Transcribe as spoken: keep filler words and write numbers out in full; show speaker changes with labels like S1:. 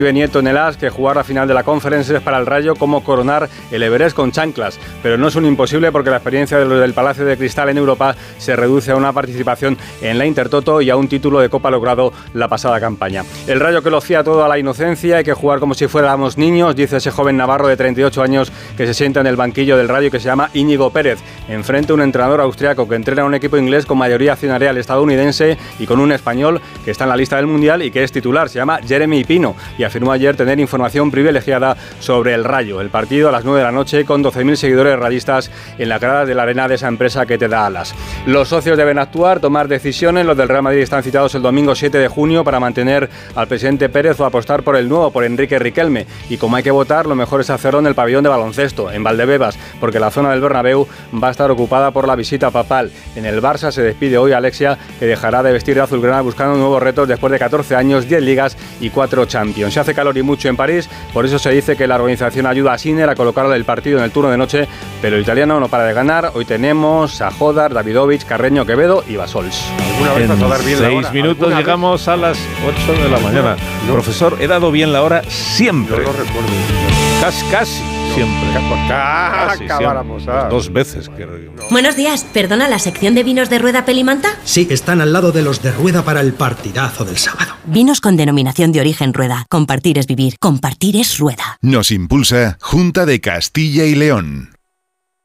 S1: Nieto en el As que jugar la final de la Conference es para el Rayo como coronar el Everest con chanclas, pero no es un imposible porque la experiencia de los del Palacio de Cristal en Europa se reduce a una participación en la Intertoto y a un título de Copa logrado la pasada campaña. El Rayo que lo fía todo a la inocencia, hay que jugar como si fuéramos niños, dice ese joven navarro de treinta y ocho años que se sienta en el banquillo del Rayo, que se llama Íñigo Pérez, enfrente a un entrenador austriaco que entrena a un equipo inglés con mayoría accionarial estadounidense y con un español que está en la lista del Mundial y que es titular, se llama Jeremy Pino, y afirmó ayer tener información privilegiada sobre el Rayo. El partido a las nueve de la noche con doce mil seguidores rayistas en la grada de la arena de esa empresa que te da alas. Los socios deben actuar, tomar decisiones. Los del Real Madrid están citados el domingo siete de junio para mantener al presidente Pérez o apostar por el nuevo, por Enrique Riquelme. Y como hay que votar, lo mejor es hacerlo en el pabellón de baloncesto, en Valdebebas, porque la zona del Bernabéu va a estar ocupada por la visita papal. En el Barça se despide hoy Alexia, que dejará de vestir de azulgrana buscando nuevos retos después de catorce años, diez ligas y cuatro Champions. Se hace calor y mucho en París, por eso se dice que la organización ayuda a Sinner a colocar el partido en el turno de noche, pero el italiano no para de ganar. Hoy tenemos a Jodar, Davidovich, Carreño, Quevedo y Basols.
S2: En seis minutos llegamos a las ocho de la mañana. No. Profesor, ¿he dado bien la hora? Siempre.
S3: Yo lo recuerdo.
S2: Casi, casi no, siempre.
S3: Casi, acabáramos.
S2: Pues dos veces. Que... No.
S4: Buenos días. ¿Perdona, la sección de vinos de Rueda Pelimanta?
S5: Sí, están al lado de los de Rueda para el partidazo del sábado.
S4: Vinos con denominación de origen Rueda. Compartir es vivir. Compartir es Rueda.
S6: Nos impulsa Junta de Castilla y León.